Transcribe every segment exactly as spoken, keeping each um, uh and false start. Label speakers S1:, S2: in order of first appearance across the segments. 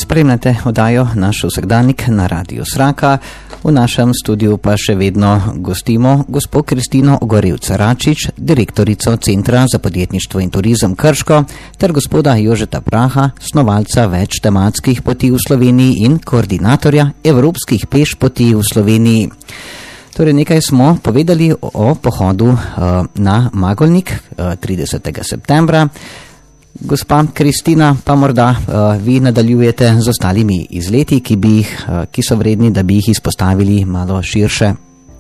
S1: Spremljate oddajo Naš vsakdanjik na Radiu Sraka. V našem studiu pa še vedno gostimo gospo Kristino Ogorevc-Račič, direktorico Centra za podjetništvo in turizem Krško, ter gospoda Jožeta Praha, snovalca več tematskih poti v Sloveniji in koordinatorja evropskih peš poti v Sloveniji. Torej, nekaj smo povedali o pohodu uh, na Magolnik uh, tridesetega septembra. Gospa Kristina, pa morda uh, vi nadaljujete z ostalimi izleti, ki, bi jih, uh, ki so vredni, da bi jih izpostavili malo širše.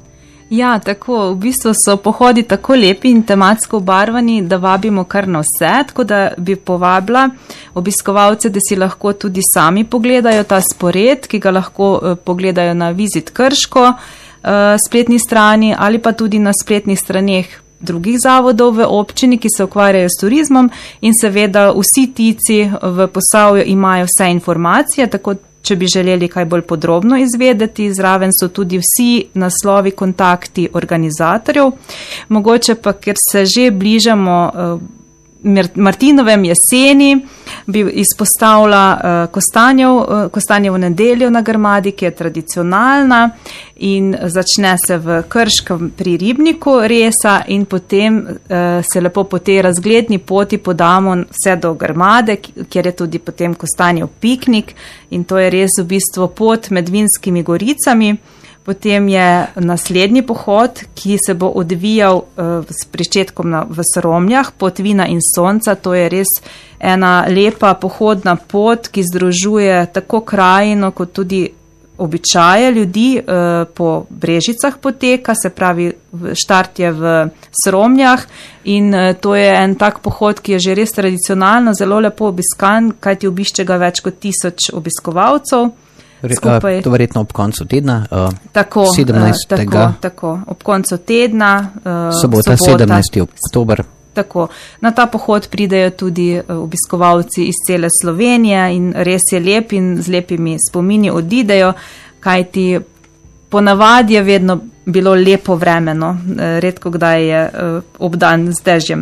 S2: Ja, tako, v bistvu so pohodi tako lepi in tematsko obarvani, da vabimo kar na vse, tako da bi povabila obiskovalce, da si lahko tudi sami pogledajo ta spored, ki ga lahko uh, pogledajo na Visit Krško uh, spletni strani ali pa tudi na spletnih straneh drugih zavodov v občini, ki se ukvarjajo s turizmom, in seveda vsi tici v Posavju imajo vse informacije, tako če bi želeli kaj bolj podrobno izvedeti, zraven so tudi vsi naslovi, kontakti organizatorjev. Mogoče pa, ker se že bližamo uh, Martinovem jeseni, bi izpostavila uh, Kostanjev, uh, Kostanjevo nedeljo na Grmadi, ki je tradicionalna in začne se v Krškem pri Ribniku resa in potem uh, se lepo po tej razgledni poti podamo vse do Grmade, kjer je tudi potem Kostanjev piknik, in to je res v bistvu pot med Vinskimi goricami. Potem je naslednji pohod, ki se bo odvijal uh, s pričetkom na, v Sromljah, pot vina in sonca. To je res ena lepa pohodna pot, ki združuje tako krajino kot tudi običaje ljudi. Uh, po Brežicah poteka, se pravi štart je v Sromljah, in uh, to je en tak pohod, ki je že res tradicionalno zelo lepo obiskan, kajti obišče ga več kot tisoč obiskovalcev. Skupaj. To verjetno ob koncu tedna, uh, tako, sedemnajstega. Tako, tako, ob koncu tedna. Uh,
S1: sobota, sobota, sedemnajsti oktober.
S2: Tako. Na ta pohod pridejo tudi uh, obiskovalci iz cele Slovenije in res je lep in z lepimi spomini odidejo, kajti ponavadi je vedno bilo lepo vremeno, uh, redko kdaj je uh, obdan z dežjem.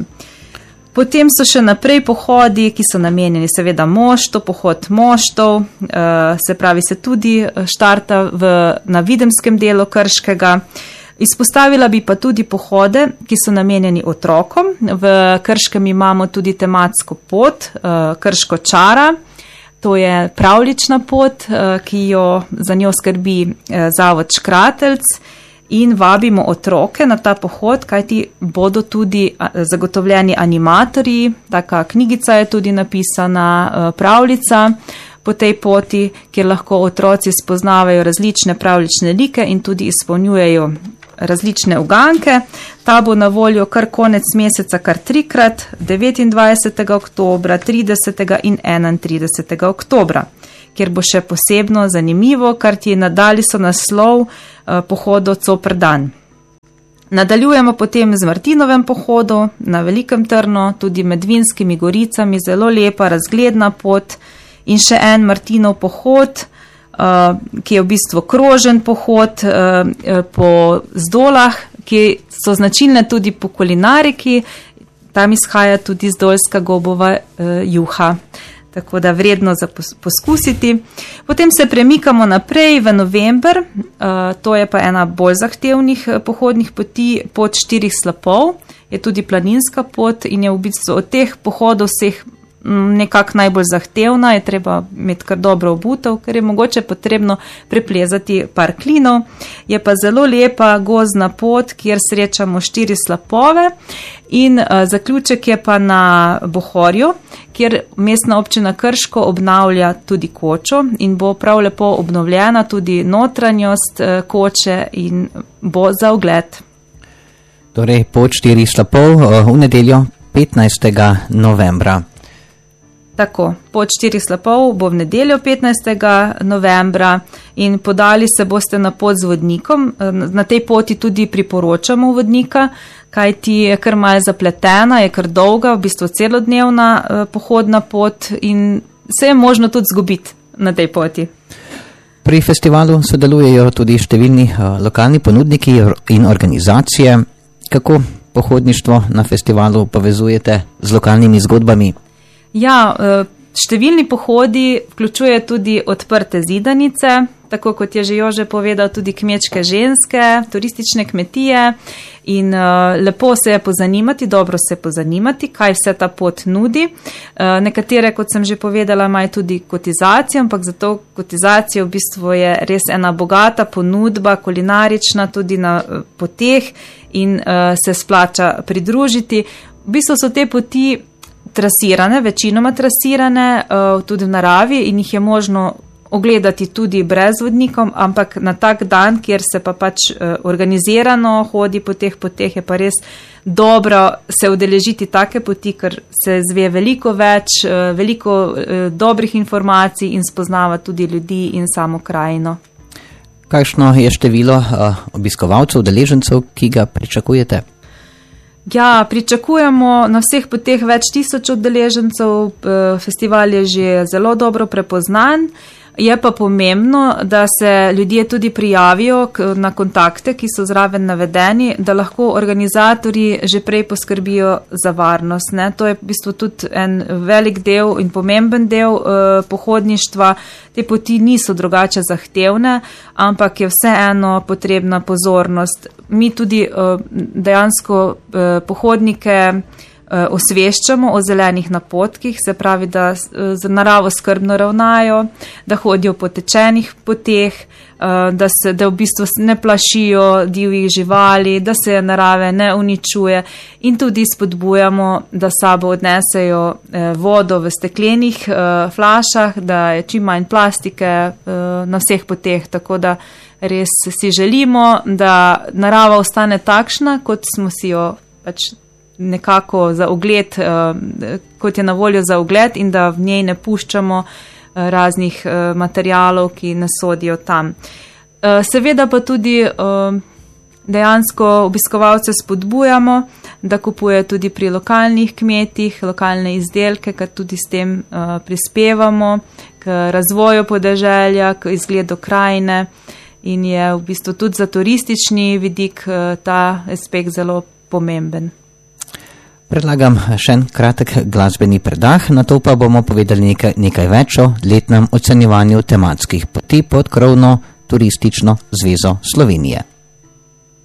S2: Potem so še naprej pohodi, ki so namenjeni seveda moštov, pohod moštov, se pravi se tudi štarta v, na videmskem delu Krškega. Izpostavila bi pa tudi pohode, ki so namenjeni otrokom. V Krškem imamo tudi tematsko pot, Krško čara. To je pravlična pot, ki jo za njo skrbi zavod Škratelc. In vabimo otroke na ta pohod, kajti bodo tudi zagotovljeni animatorji, taka knjigica je tudi napisana, pravljica po tej poti, kjer lahko otroci spoznavajo različne pravljične like in tudi izpolnjujejo različne uganke. Ta bo na voljo kar konec meseca, kar trikrat, devetindvajsetega oktobra, tridesetega in enaintridesetega oktobra. Kjer bo še posebno zanimivo, kar ti nadali so naslov eh, pohodo Copr dan. Nadaljujemo potem z Martinovem pohodu na Velikem Trnu, tudi med Vinskimi goricami, zelo lepa razgledna pot, in še en Martinov pohod, eh, ki je v bistvu krožen pohod eh, po zdolah, ki so značilne tudi po kulinariki, tam izhaja tudi zdolska gobova eh, juha. Tako da vredno za poskusiti. Potem se premikamo naprej v november, uh, to je pa ena bolj zahtevnih pohodnih poti, pot štirih slapov, je tudi planinska pot in je v bistvu od teh pohodov vseh nekako najbolj zahtevna, je treba imeti kar dobro obutev, ker je mogoče potrebno preplezati par klinov. Je pa zelo lepa gozdna pot, kjer srečamo štiri slapove, in uh, zaključek je pa na Bohorju, kjer mestna občina Krško obnavlja tudi kočo in bo prav lepo obnovljena tudi notranjost uh, koče in bo za ogled.
S1: Torej, pot štirih slapov uh, v nedeljo petnajstega novembra.
S2: Tako, pot štirih slapov bo v nedeljo petnajstega novembra in podali se boste na pot z vodnikom. Na tej poti tudi priporočamo vodnika, kajti je kar malo zapletena, je kar dolga, v bistvu celodnevna eh, pohodna pot in se je možno tudi zgubiti na tej poti.
S1: Pri festivalu sodelujejo tudi številni uh, lokalni ponudniki in organizacije. Kako pohodništvo na festivalu povezujete z lokalnimi zgodbami?
S2: Ja, številni pohodi vključuje tudi odprte zidanice, tako kot je že Jože povedal, tudi kmečke ženske, turistične kmetije in uh, lepo se je pozanimati, dobro se je pozanimati, kaj vse ta pot nudi. Uh, nekatere, kot sem že povedala, imajo tudi kotizacijo, ampak za to kotizacijo v bistvu je res ena bogata ponudba, kulinarična tudi na uh, poteh in uh, se splača pridružiti. V bistvu so te poti trasirane, večinoma trasirane uh, tudi v naravi in jih je možno ogledati tudi brez vodnikom, ampak na tak dan, kjer se pa pač uh, organizirano hodi po teh poteh, je pa res dobro se udeležiti take poti, ker se zve veliko več, uh, veliko uh, dobrih informacij in spoznava tudi ljudi in samo krajino.
S1: Kakšno je število uh, obiskovalcev, udeležencev, ki ga pričakujete?
S2: Ja, pričakujemo na vseh poteh več tisoč udeležencev, festival je že zelo dobro prepoznan. Je pa pomembno, da se ljudje tudi prijavijo na kontakte, ki so zraven navedeni, da lahko organizatorji že prej poskrbijo za varnost. Ne? To je v bistvu tudi en velik del in pomemben del uh, pohodništva. Te poti niso drugače zahtevne, ampak je vseeno potrebna pozornost. Mi tudi uh, dejansko uh, pohodnike osveščamo o zelenih napotkih, se pravi, da z naravo skrbno ravnajo, da hodijo po tečenih poteh, da se da v bistvu ne plašijo divjih živali, da se narave ne uničuje in tudi spodbujamo, da sabo odnesejo vodo v steklenih flašah, da je čim manj plastike na vseh poteh, tako da res si želimo, da narava ostane takšna, kot smo si jo pač nekako za ogled, kot je na voljo za ogled in da v njej ne puščamo raznih materialov, ki ne sodijo tam. Seveda pa tudi dejansko obiskovalce spodbujamo, da kupuje tudi pri lokalnih kmetih, lokalne izdelke, ker tudi s tem prispevamo k razvoju podeželja, k izgledu krajine in je v bistvu tudi za turistični vidik ta aspekt zelo pomemben.
S1: Predlagam še en kratek glasbeni predah, na to pa bomo povedali nekaj, nekaj več o letnem ocenjevanju tematskih poti pod krovno Turistično zvezo Slovenije.